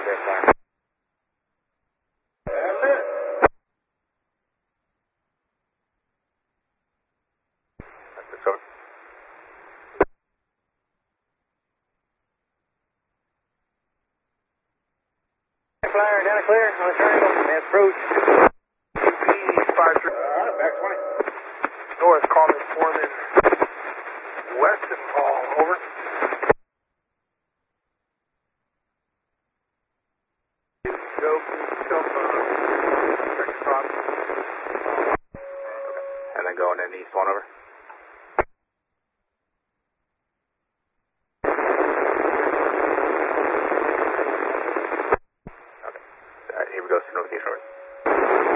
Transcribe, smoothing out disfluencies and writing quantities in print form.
there, fire. That's the source. Flyer, down a clear, on the triangle, and approach. Fire through. Back 20. North, Carmen, Foreman. West and Paul, over. Go, And then going in east 1 over.